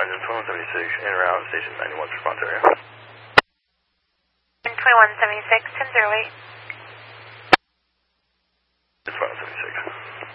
engine 2176, en route, station 91, response area. 2176, 1008.